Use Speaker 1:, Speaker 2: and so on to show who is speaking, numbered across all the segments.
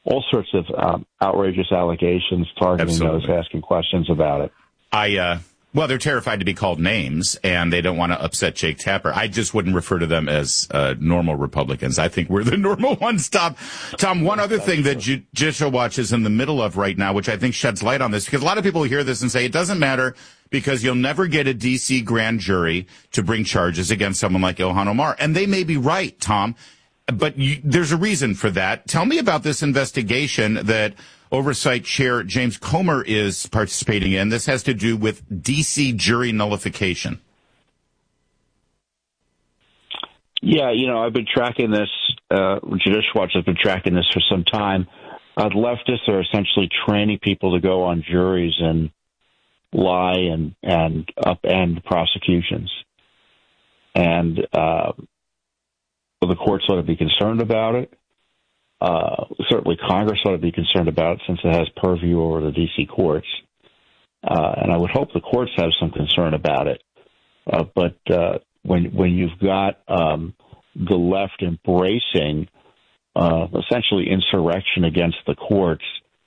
Speaker 1: all sorts of outrageous allegations targeting those asking questions about it.
Speaker 2: Well, they're terrified to be called names, and they don't want to upset Jake Tapper. I just wouldn't refer to them as normal Republicans. I think we're the normal ones, Tom. Tom, one other thing that Judicial Watch is in the middle of right now, which I think sheds light on this, because a lot of people hear this and say it doesn't matter because you'll never get a D.C. grand jury to bring charges against someone like Ilhan Omar. And they may be right, Tom, but there's a reason for that. Tell me about this investigation that Oversight Chair James Comer is participating in. This has to do with D.C. jury nullification.
Speaker 1: Yeah, I've been tracking this. Judicial Watch has been tracking this for some time. Leftists are essentially training people to go on juries and lie and upend prosecutions. And the courts ought to be concerned about it. Certainly Congress ought to be concerned about it since it has purview over the D.C. courts. And I would hope the courts have some concern about it. But when you've got the left embracing essentially insurrection against the courts,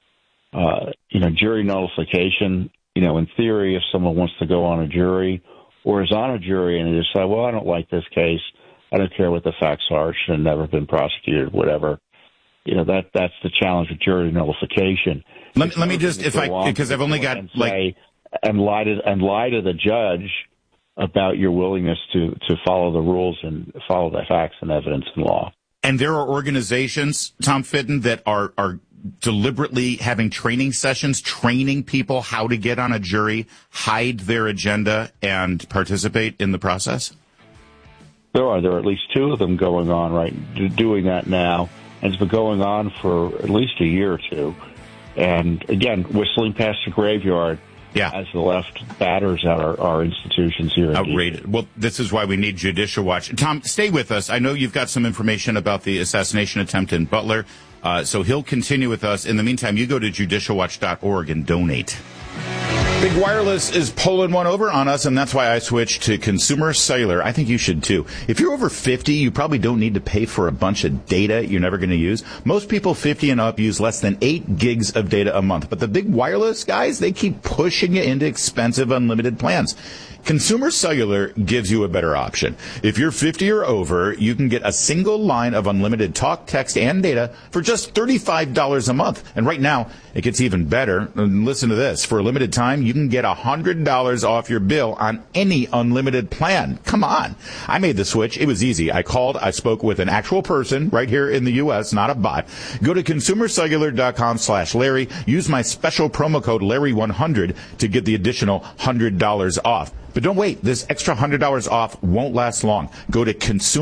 Speaker 1: jury nullification, in theory, if someone wants to go on a jury or is on a jury and they decide, well, I don't like this case, I don't care what the facts are, it should have never been prosecuted, whatever. That's the challenge of jury nullification.
Speaker 2: Let me just, because I've only got
Speaker 1: and lie to the judge about your willingness to follow the rules and follow the facts and evidence and law.
Speaker 2: And there are organizations, Tom Fitton, that are deliberately having training sessions, training people how to get on a jury, hide their agenda, and participate in the process? There are at least two of them going on, doing that now. And it's been going on for at least a year or two. And, again, whistling past the graveyard as the left batters at our institutions here. Outrageous. Well, this is why we need Judicial Watch. Tom, stay with us. I know you've got some information about the assassination attempt in Butler, so he'll continue with us. In the meantime, you go to judicialwatch.org and donate. Big Wireless is pulling one over on us, and that's why I switched to Consumer Cellular. I think you should, too. If you're over 50, you probably don't need to pay for a bunch of data you're never going to use. Most people 50 and up use less than 8 gigs of data a month. But the Big Wireless guys, they keep pushing you into expensive unlimited plans. Consumer Cellular gives you a better option. If you're 50 or over, you can get a single line of unlimited talk, text, and data for just $35 a month. And right now, it gets even better. And listen to this. For a limited time, you can get $100 off your bill on any unlimited plan. Come on. I made the switch. It was easy. I spoke with an actual person right here in the U.S., not a bot. Go to consumercellular.com/Larry. Use my special promo code Larry100 to get the additional $100 off. But don't wait. This extra $100 off won't last long. Go to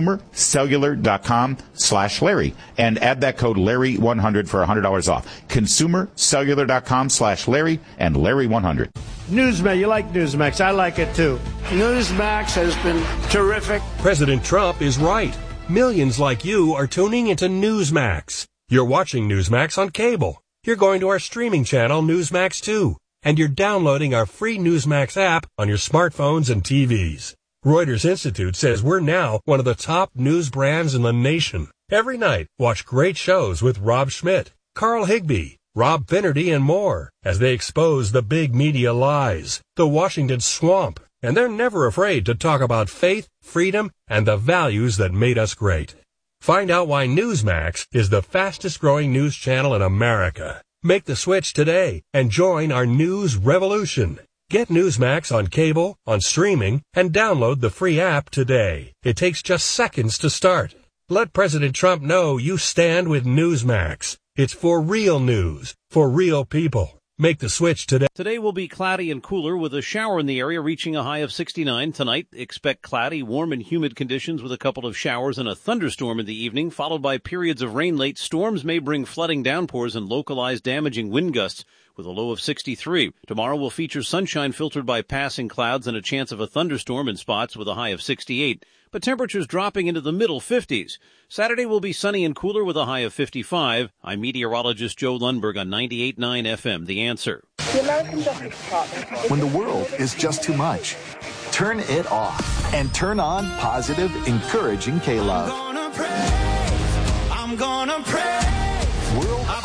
Speaker 2: consumercellular.com/Larry and add that code Larry100 for $100 off. Consumercellular.com/Larry and Larry100.
Speaker 3: Newsmax, you like Newsmax. I like it too. Newsmax has been terrific.
Speaker 4: President Trump is right. Millions like you are tuning into Newsmax. You're watching Newsmax on cable. You're going to our streaming channel, Newsmax 2. And you're downloading our free Newsmax app on your smartphones and TVs. Reuters Institute says we're now one of the top news brands in the nation. Every night, watch great shows with Rob Schmidt, Carl Higbie, Rob Finnerty, and more as they expose the big media lies, the Washington swamp, and they're never afraid to talk about faith, freedom, and the values that made us great. Find out why Newsmax is the fastest growing news channel in America. Make the switch today and join our news revolution. Get Newsmax on cable, on streaming, and download the free app today. It takes just seconds to start. Let President Trump know you stand with Newsmax. It's for real news, for real people. Make the switch today.
Speaker 5: Today will be cloudy and cooler with a shower in the area reaching a high of 69. Tonight, expect cloudy, warm and humid conditions with a couple of showers and a thunderstorm in the evening, followed by periods of rain late. Storms may bring flooding downpours and localized damaging wind gusts with a low of 63. Tomorrow will feature sunshine filtered by passing clouds and a chance of a thunderstorm in spots with a high of 68. But temperatures dropping into the middle 50s. Saturday will be sunny and cooler with a high of 55. I'm meteorologist Joe Lundberg on 98.9 FM, The Answer.
Speaker 6: The American Justice Department.
Speaker 7: When the world is just too much, turn it off and turn on positive, encouraging K-Love.
Speaker 8: I'm gonna pray.